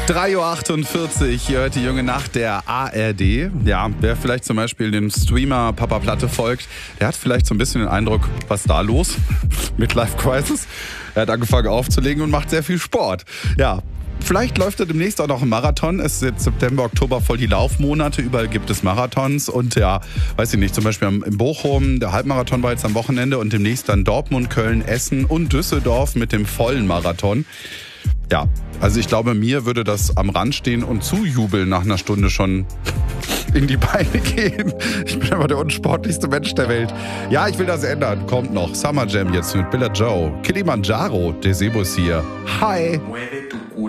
3:48 Uhr, hier hört die junge Nacht der ARD. Ja, wer vielleicht zum Beispiel dem Streamer Papa Platte folgt, der hat vielleicht so ein bisschen den Eindruck, was ist da los? Midlife Crisis. Er hat angefangen aufzulegen und macht sehr viel Sport. Ja, vielleicht läuft er demnächst auch noch einen Marathon. Es ist jetzt September, Oktober voll die Laufmonate. Überall gibt es Marathons. Und ja, weiß ich nicht, zum Beispiel in Bochum, der Halbmarathon war jetzt am Wochenende und demnächst dann Dortmund, Köln, Essen und Düsseldorf mit dem vollen Marathon. Ja, also ich glaube, mir würde das am Rand stehen und zujubeln nach einer Stunde schon in die Beine gehen. Ich bin aber der unsportlichste Mensch der Welt. Ja, ich will das ändern. Kommt noch. Summer Jam jetzt mit Billa Joe. Kilimanjaro, der Sebus hier. Hi.